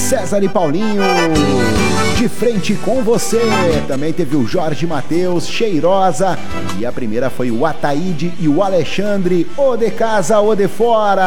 César e Paulinho, De Frente com Você. Também teve o Jorge Mateus, Cheirosa. E a primeira foi o Ataíde e o Alexandre, O de Casa, O de Fora.